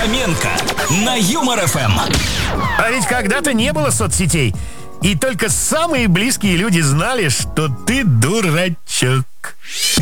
Фоменко на Юмор ФМ. А ведь когда-то не было соцсетей. И только самые близкие люди знали, что ты дурачок.